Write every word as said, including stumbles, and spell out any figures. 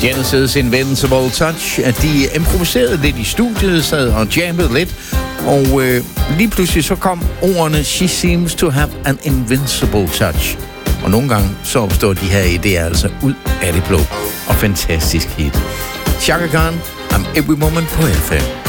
Genesis Invincible Touch, at de improviserede lidt i studiet, sad og jammede lidt, og øh, lige pludselig så kom ordene She seems to have an invincible touch. Og nogle gange så opstår de her idéer altså ud af det blå. Og fantastisk hit. Chaka Khan, I'm Every Moment på F M.